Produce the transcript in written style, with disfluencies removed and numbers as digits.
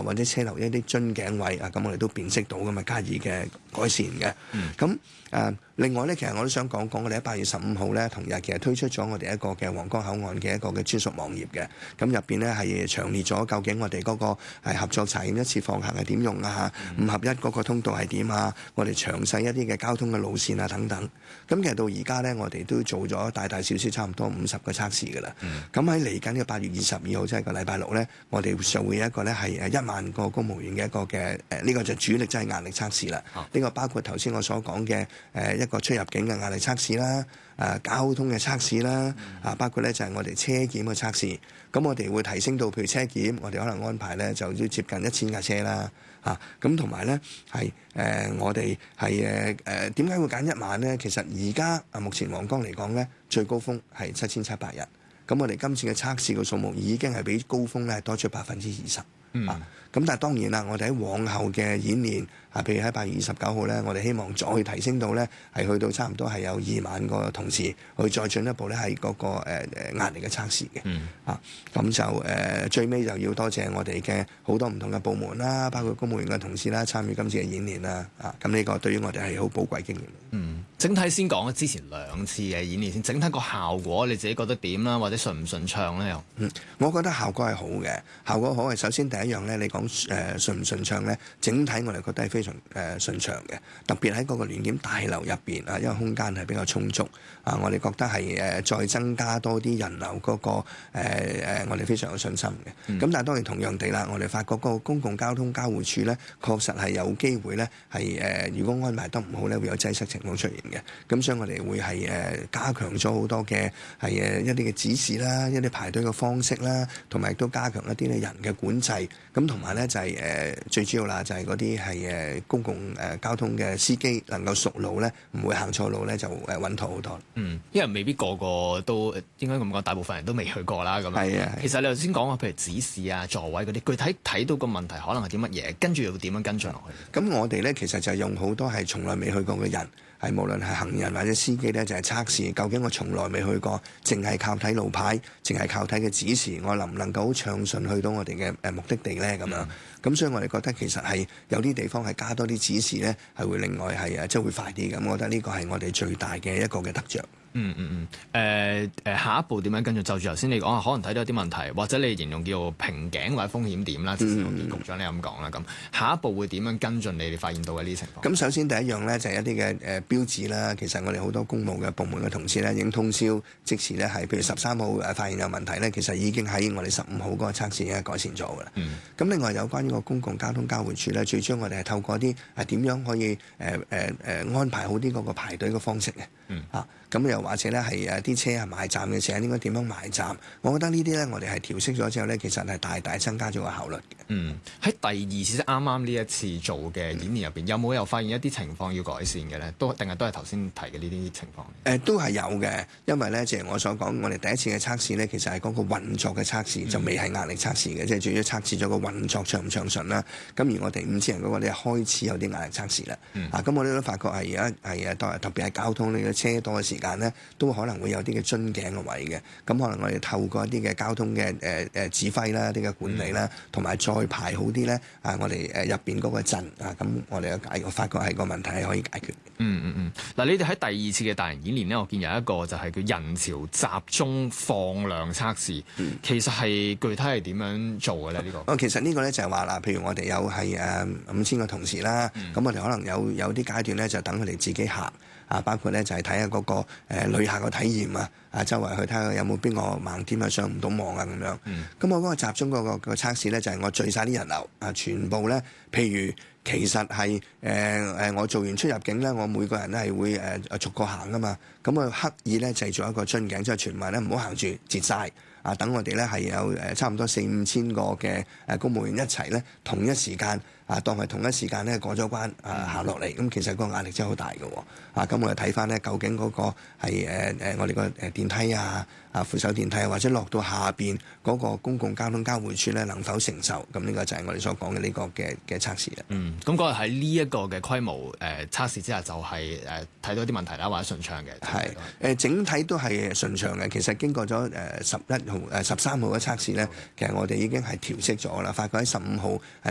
流或者車流一啲樽頸位咁我哋都辨識到咁加以嘅改善嘅。咁另外咧，其實我都想講我哋喺8月15號咧同日其實推出咗我哋一個嘅皇崗口岸嘅一個嘅專屬網頁嘅，咁入邊咧係詳列咗究竟我哋嗰個合作查驗一次放行係點用啊，5合1嗰個通道係點啊，我哋詳細一啲嘅交通嘅路線啊等等。咁其實到而家咧，我哋都做咗大大小小差唔多50個測試㗎啦。咁喺嚟緊嘅8月22號，即係個禮拜六咧，我哋就會有一個咧係1萬個公務員嘅一個嘅呢個就主力即係壓力測試啦。呢個包括頭先我所講嘅一個出入境嘅壓力測試啦，交通嘅測試啦，包括咧就係我哋車檢嘅測試。咁我哋會提升到譬如車檢，我哋可能安排咧就要接近1000架車啦。咁同埋咧係我哋係點解會揀1萬咧？其實而家目前皇崗嚟講咧，最高峰係7700人。咁我哋今次嘅測試嘅數目已經係比高峰咧多出20%。咁但係當然啦，我哋喺往後嘅演練譬如喺8月29號咧，我哋希望再提升到咧係去到差唔多係有2萬個同事去再進一步咧係嗰個壓力嘅測試嘅。咁就最尾就要多謝我哋嘅好多唔同嘅部門啦，包括公務員嘅同事啦，參與今次嘅演練啦。咁呢個對於我哋係好寶貴經驗。 整體先講之前2次嘅演練先，整體個效果你自己覺得點啦？或者順唔順暢咧？又我覺得效果係好嘅，效果好係首先第一樣咧，你講順唔順暢咧，整體我哋覺得係非常順暢嘅，特別喺嗰個聯檢大樓入邊因為空間係比較充足我哋覺得係再增加多啲人流嗰個我哋非常有信心嘅。咁但係當然同樣地啦，我哋發覺個公共交通交匯處咧，確實係有機會咧係如果安排得唔好咧，會有擠塞情況出現嘅。咁所以我哋會係加強咗好多嘅係一啲嘅指示啦，一啲排隊嘅方式啦，同埋亦都加強一啲咧人嘅管制。咁同埋咧就係最主要啦，就係嗰啲係公共交通嘅司機能夠熟路咧，唔會行錯路咧，就穩妥好多。 因為未必個個都應該咁講，大部分人都未去過啦。咁係其實你頭先講話，譬如指示啊、座位嗰啲，具體睇到個問題可能係啲乜嘢，跟住又點樣跟進落去？ 咁我哋咧其實就係用好多係從來未去過嘅人。係無論係行人或者司機咧，就係測試究竟我從來未去過，淨係靠睇路牌，淨係靠睇嘅指示，我能唔能夠好暢順去到我哋嘅目的地咧？咁樣咁，所以我哋覺得其實係有啲地方係加多啲指示咧，係會另外係即係會快啲咁。我覺得呢個係我哋最大嘅一個嘅得着。 下一步點樣跟住？就住頭先你講可能睇到一啲問題，或者你形容叫做瓶頸或者風險點啦。之前我見局長你咁講啦，咁下一步會點樣跟進你哋發現到嘅呢啲情況？ 咁首先第一樣咧就係一啲嘅標誌啦。其實我哋好多公務嘅部門嘅同事咧已經通宵即時咧係，譬如13號發現有問題咧，其實已經喺我哋15號嗰個測試咧改善咗㗎啦。咁另外有關於個公共交通交匯處咧，最終我哋係透過啲點樣可以安排好啲嗰個排隊嘅方式嘅。咁又或者咧係啲車係埋站嘅時候應該點樣埋站？我覺得呢啲咧我哋係調適咗之後咧，其實係大大增加咗個效率嘅。 喺第2次即啱啱呢一次做嘅演練入邊，有冇又發現一啲情況要改善嘅咧？定係都係頭先提嘅呢啲情況？ 都係有嘅，因為咧，正如我所講，我哋第一次嘅測試咧，其實係嗰個運作嘅測試，就未係壓力測試嘅，即係主要測試咗個運作暢唔暢順啦。咁而我哋5000人嗰個咧開始有啲壓力測試啦。咁我哋都發覺係而家係特別係交通呢個車多嘅時間咧，都可能會有啲嘅樽頸嘅位嘅。咁可能我哋透過一啲嘅交通嘅指揮啦、啲嘅管理啦，同埋再排好啲咧我哋入邊嗰個陣咁我哋我發覺係個問題係可以解決。 嗱，你哋喺第2次嘅大型演練咧，我見有一個就係叫人潮集中放量測試。其實係具體係點樣做嘅咧？呢個其實呢個咧就係話譬如我哋有係5000個同事啦，咁我哋可能有啲階段咧就等佢哋自己行包括咧就係睇下嗰個旅客嘅體驗周圍去睇下有冇邊個盲點上唔到網咁樣。咁我嗰個集中嗰個測試咧就係我聚晒啲人流全部咧，譬如其實係我做完出入境咧，我每個人咧係會逐個行噶嘛。咁我刻意咧製造一個樽頸，即係全民咧唔好行住截晒等我哋咧係有差唔多4-5千個嘅公務員一齊咧同一時間當係同一時間咧過咗關行落嚟。咁其實個壓力真係好大嘅喎。咁我哋睇翻咧究竟嗰個係我哋個電梯扶手電梯或者落到下邊嗰個公共交通交匯處咧能否承受？咁呢個就係我哋所講嘅呢個嘅測試啦。 咁嗰日喺呢一個嘅規模測試之下，就係睇到啲問題啦，或者順暢嘅。 係整體都係順暢嘅。其實經過咗11號13號嘅測試咧，其實我哋已經係調適咗啦。發覺喺15號